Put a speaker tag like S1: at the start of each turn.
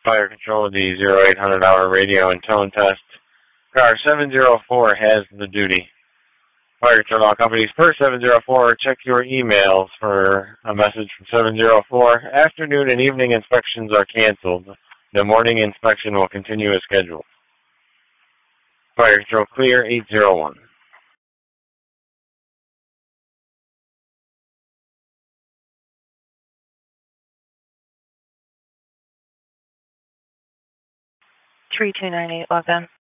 S1: Fire Control, the 0800 hour radio and tone test. Car 704 has the duty. Fire Control all companies per 704. Check your emails for a message from 704. Afternoon and evening inspections are canceled. The morning inspection will continue as scheduled. Fire Control clear 801.
S2: (3298) log on.